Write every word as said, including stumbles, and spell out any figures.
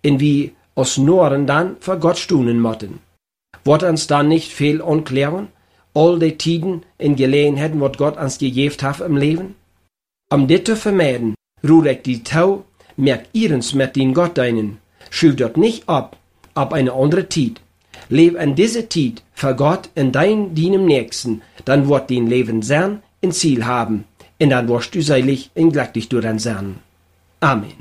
in wie os Noren dann vor Gott stunen motten. Wird uns dann nicht viel unklären, all die Tiden in Gelegenheiten, wat Gott uns gegeben hat im Leben? Um dit zu vermeiden, ruhe ich die Tau, merk ihrens mit den Gott deinen, schuld dort nicht ab, ab eine andere Tid. Leb in diese Tid für Gott in dein deinem Nächsten, dann wird dein Leben sein ein Ziel haben, und dann wirst du seilig und glücklich durch sein. Amen.